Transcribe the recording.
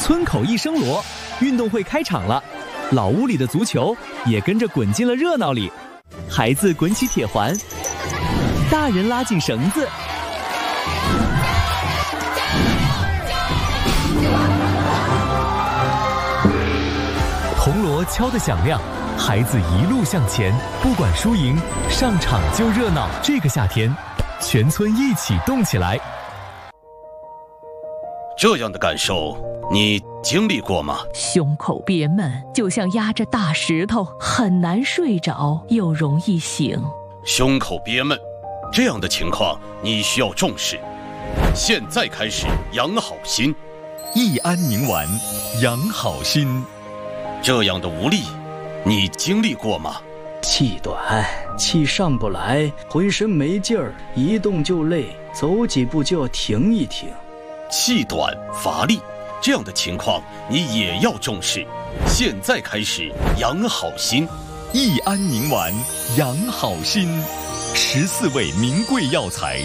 村口一声锣，运动会开场了，老屋里的足球也跟着滚进了热闹里。孩子滚起铁环，大人拉紧绳子。铜锣敲得响亮，孩子一路向前，不管输赢，上场就热闹。这个夏天，全村一起动起来。 这样的感受，你经历过吗？ 胸口憋闷，就像压着大石头，很难睡着，又容易醒。 胸口憋闷，这样的情况你需要重视。现在开始养好心， 益安宁丸，养好心。 这样的无力，你经历过吗？ 气短，气上不来，浑身没劲儿，一动就累，走几步就要停一停。 气短乏力，这样的情况你也要重视。现在开始养好心， 益安宁丸，养好心，14味名贵药材